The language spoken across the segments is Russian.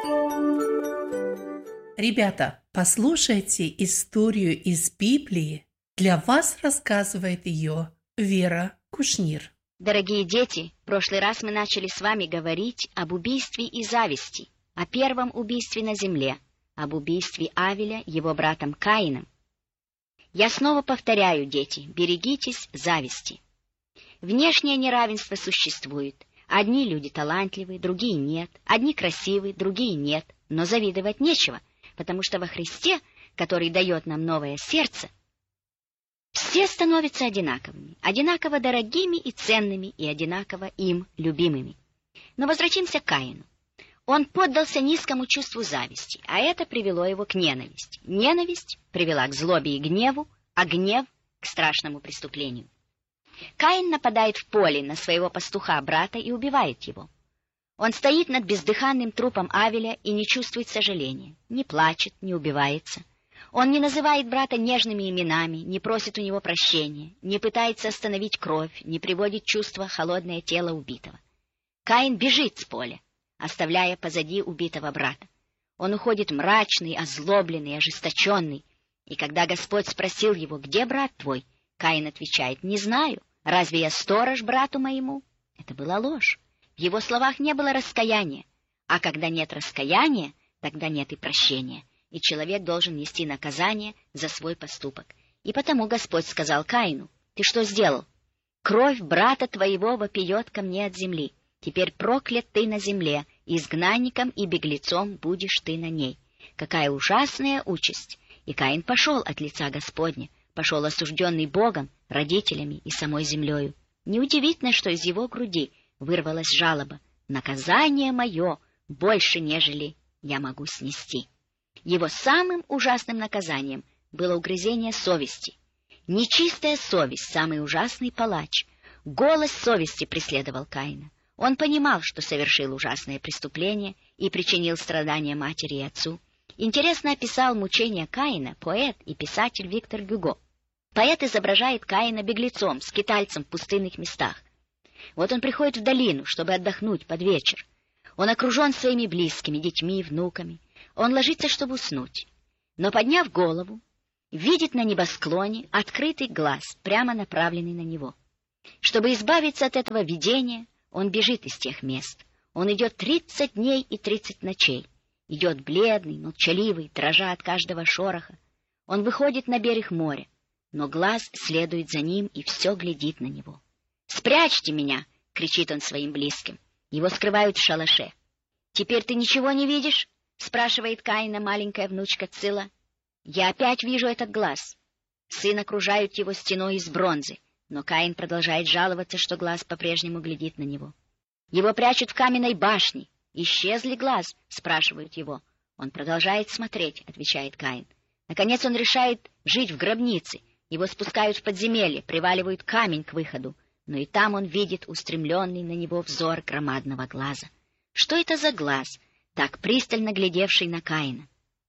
Ребята, послушайте историю из Библии. Для вас рассказывает ее Вера Кушнир. Дорогие дети, в прошлый раз мы начали с вами говорить об убийстве и зависти, о первом убийстве на земле, об убийстве Авеля его братом Каином. Я снова повторяю, дети, берегитесь зависти. Внешнее неравенство существует. Одни люди талантливые, другие нет. Одни красивые, другие нет. Но завидовать нечего, потому что во Христе, который дает нам новое сердце, все становятся одинаковыми, одинаково дорогими и ценными, и одинаково им любимыми. Но возвратимся к Каину. Он поддался низкому чувству зависти, а это привело его к ненависти. Ненависть привела к злобе и гневу, а гнев — к страшному преступлению. Каин нападает в поле на своего пастуха-брата и убивает его. Он стоит над бездыханным трупом Авеля и не чувствует сожаления, не плачет, не убивается. Он не называет брата нежными именами, не просит у него прощения, не пытается остановить кровь, не приводит в чувство холодное тело убитого. Каин бежит с поля, оставляя позади убитого брата. Он уходит мрачный, озлобленный, ожесточенный. И когда Господь спросил его: «Где брат твой?», Каин отвечает: «Не знаю. Разве я сторож брату моему?» Это была ложь. В его словах не было раскаяния. А когда нет раскаяния, тогда нет и прощения. И человек должен нести наказание за свой поступок. И потому Господь сказал Каину: «Ты что сделал? Кровь брата твоего вопиет ко мне от земли. Теперь проклят ты на земле, изгнанником и беглецом будешь ты на ней». Какая ужасная участь! И Каин пошел от лица Господня, пошел осужденный Богом, родителями и самой землею. Неудивительно, что из его груди вырвалась жалоба: «Наказание мое больше, нежели я могу снести». Его самым ужасным наказанием было угрызение совести. Нечистая совесть — самый ужасный палач. Голос совести преследовал Каина. Он понимал, что совершил ужасное преступление и причинил страдания матери и отцу. Интересно описал мучения Каина поэт и писатель Виктор Гюго. Поэт изображает Каина беглецом, скитальцем в пустынных местах. Вот он приходит в долину, чтобы отдохнуть под вечер. Он окружен своими близкими, детьми и внуками. Он ложится, чтобы уснуть. Но, подняв голову, видит на небосклоне открытый глаз, прямо направленный на него. Чтобы избавиться от этого видения, он бежит из тех мест. Он идет 30 дней и 30 ночей. Идет бледный, молчаливый, дрожа от каждого шороха. Он выходит на берег моря, но глаз следует за ним и все глядит на него. «Спрячьте меня!» — кричит он своим близким. Его скрывают в шалаше. «Теперь ты ничего не видишь?» — спрашивает Каина маленькая внучка Цила. «Я опять вижу этот глаз». Сын окружают его стеной из бронзы, но Каин продолжает жаловаться, что глаз по-прежнему глядит на него. Его прячут в каменной башне. «Исчезли глаз?» — спрашивают его. «Он продолжает смотреть», — отвечает Каин. Наконец он решает жить в гробнице. Его спускают в подземелье, приваливают камень к выходу, но и там он видит устремленный на него взор громадного глаза. Что это за глаз, так пристально глядевший на Каина?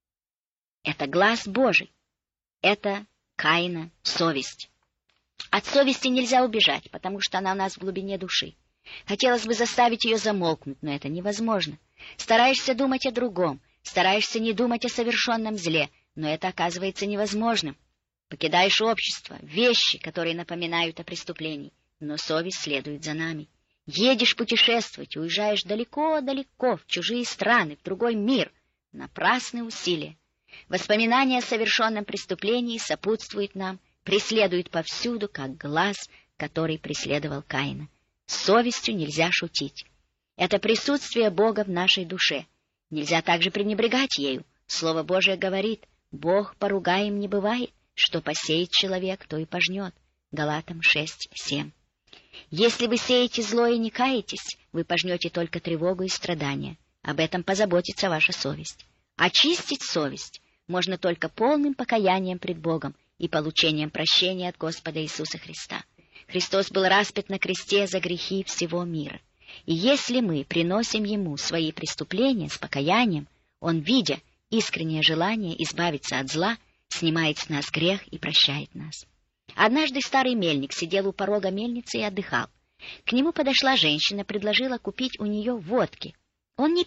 Это глаз Божий. Это Каина совесть. От совести нельзя убежать, потому что она у нас в глубине души. Хотелось бы заставить ее замолкнуть, но это невозможно. Стараешься думать о другом, стараешься не думать о совершенном зле, но это оказывается невозможным. Покидаешь общество, вещи, которые напоминают о преступлении, но совесть следует за нами. Едешь путешествовать, уезжаешь далеко-далеко, в чужие страны, в другой мир. Напрасные усилия. Воспоминания о совершенном преступлении сопутствуют нам, преследуют повсюду, как глаз, который преследовал Каина. С совестью нельзя шутить. Это присутствие Бога в нашей душе. Нельзя также пренебрегать ею. Слово Божие говорит: «Бог поругаем не бывает, что посеет человек, то и пожнет». Галатам 6:7. Если вы сеете зло и не каетесь, вы пожнете только тревогу и страдания. Об этом позаботится ваша совесть. Очистить совесть можно только полным покаянием пред Богом и получением прощения от Господа Иисуса Христа. Христос был распят на кресте за грехи всего мира. И если мы приносим Ему свои преступления с покаянием, Он, видя искреннее желание избавиться от зла, снимает с нас грех и прощает нас. Однажды старый мельник сидел у порога мельницы и отдыхал. К нему подошла женщина, предложила купить у нее водки. Он не пил,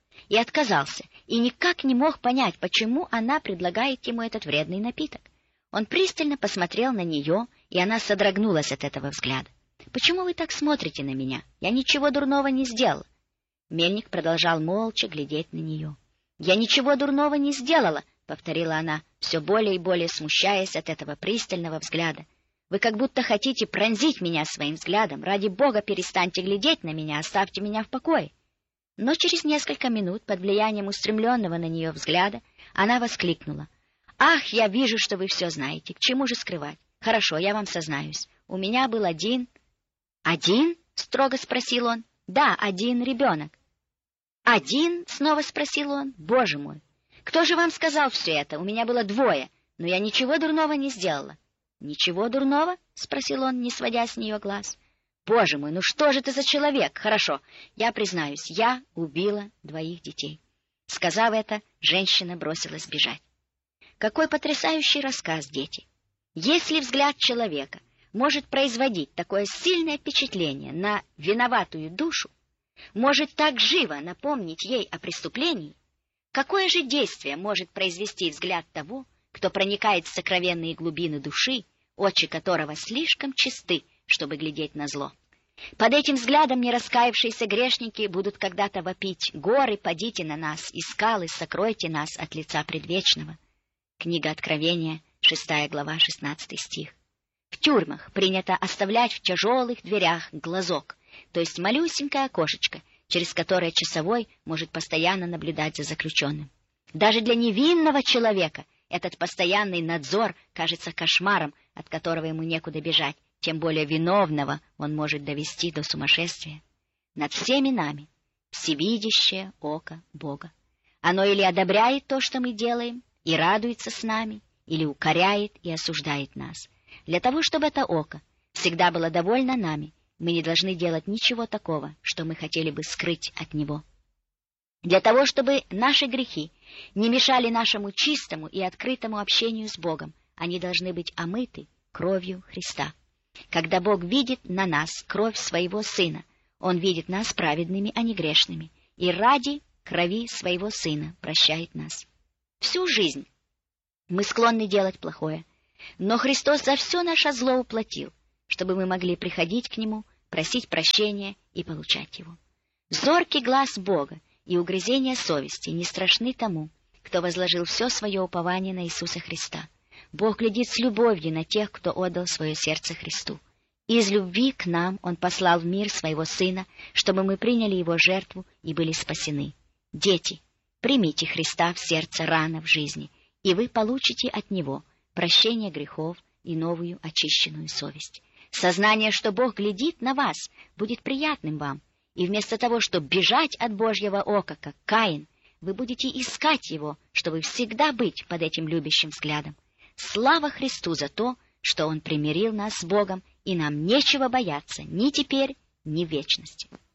и отказался, и никак не мог понять, почему она предлагает ему этот вредный напиток. Он пристально посмотрел на нее, и она содрогнулась от этого взгляда. «Почему вы так смотрите на меня? Я ничего дурного не сделала». Мельник продолжал молча глядеть на нее. «Я ничего дурного не сделала», — повторила она, все более и более смущаясь от этого пристального взгляда. «Вы как будто хотите пронзить меня своим взглядом. Ради Бога, перестаньте глядеть на меня, оставьте меня в покое». Но через несколько минут, под влиянием устремленного на нее взгляда, она воскликнула: «Ах, я вижу, что вы все знаете. К чему же скрывать? Хорошо, я вам сознаюсь. У меня был один...» «Один?» — строго спросил он. «Да, один ребенок». «Один?» — снова спросил он. «Боже мой! Кто же вам сказал все это? У меня было двое, но я ничего дурного не сделала». «Ничего дурного?» — спросил он, не сводя с нее глаз. «Боже мой, ну что же ты за человек? Хорошо, я признаюсь, я убила 2 детей». Сказав это, женщина бросилась бежать. Какой потрясающий рассказ, дети! Если взгляд человека может производить такое сильное впечатление на виноватую душу, может так живо напомнить ей о преступлении, какое же действие может произвести взгляд того, кто проникает в сокровенные глубины души, очи которого слишком чисты, чтобы глядеть на зло? Под этим взглядом нераскаявшиеся грешники будут когда-то вопить: «Горы, падите на нас, и скалы, сокройте нас от лица предвечного». Книга Откровения, 6 глава, 16 стих. В тюрьмах принято оставлять в тяжелых дверях глазок, то есть малюсенькое окошечко, через которое часовой может постоянно наблюдать за заключенным. Даже для невинного человека этот постоянный надзор кажется кошмаром, от которого ему некуда бежать, тем более виновного он может довести до сумасшествия. Над всеми нами всевидящее око Бога. Оно или одобряет то, что мы делаем, и радуется с нами, или укоряет и осуждает нас. Для того, чтобы это око всегда было довольно нами, мы не должны делать ничего такого, что мы хотели бы скрыть от него. Для того, чтобы наши грехи не мешали нашему чистому и открытому общению с Богом, они должны быть омыты кровью Христа. Когда Бог видит на нас кровь своего Сына, Он видит нас праведными, а не грешными, и ради крови своего Сына прощает нас. Всю жизнь мы склонны делать плохое, но Христос за все наше зло уплатил, чтобы мы могли приходить к Нему, просить прощения и получать его. Зоркий глаз Бога и угрызения совести не страшны тому, кто возложил все свое упование на Иисуса Христа. Бог глядит с любовью на тех, кто отдал свое сердце Христу. Из любви к нам Он послал в мир Своего Сына, чтобы мы приняли Его жертву и были спасены. Дети, примите Христа в сердце рано в жизни, и вы получите от Него прощение грехов и новую очищенную совесть. Сознание, что Бог глядит на вас, будет приятным вам, и вместо того, чтобы бежать от Божьего ока, как Каин, вы будете искать Его, чтобы всегда быть под этим любящим взглядом. Слава Христу за то, что Он примирил нас с Богом, и нам нечего бояться ни теперь, ни в вечности.